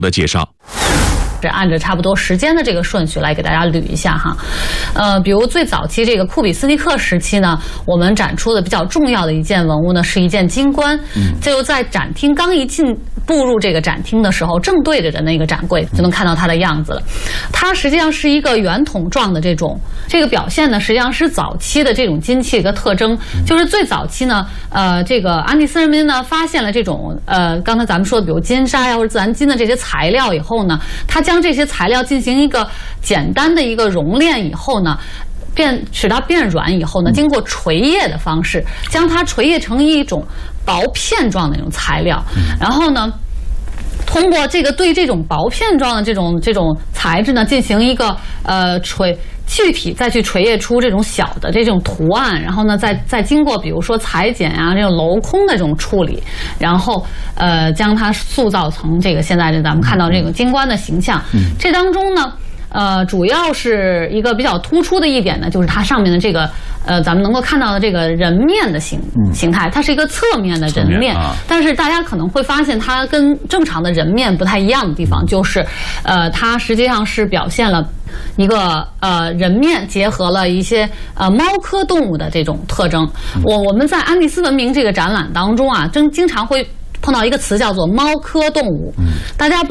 的介绍。 这按着差不多时间的这个顺序来给大家捋一下哈，比如最早期这个库比斯尼克时期呢，我们展出的比较重要的一件文物呢是一件金冠，就在展厅刚一步入这个展厅的时候，正对着的那个展柜就能看到它的样子了。它实际上是一个圆筒状的这个表现呢，实际上是早期的这种金器的一个特征，就是最早期呢，这个安第斯人民呢发现了这种刚才咱们说的比如金沙呀或者自然金的这些材料以后呢，它将这些材料进行一个简单的一个熔炼以后呢，使它变软以后呢，经过锤液的方式，将它锤液成一种薄片状的那种材料，然后呢，通过对这种薄片状的这种材质呢，进行一个具体再去锤液出这种小的这种图案，然后呢，再经过比如说裁剪啊这种镂空的这种处理，然后将它塑造成这个现在咱们看到这种金冠的形象。这当中呢，主要是一个比较突出的一点呢，就是它上面的这个咱们能够看到的这个人面的形态，它是一个侧面的人面，但是大家可能会发现它跟正常的人面不太一样的地方，就是它实际上是表现了一个人面结合了一些猫科动物的这种特征。我们在安第斯文明这个展览当中啊，经常会碰到一个词叫做猫科动物，大家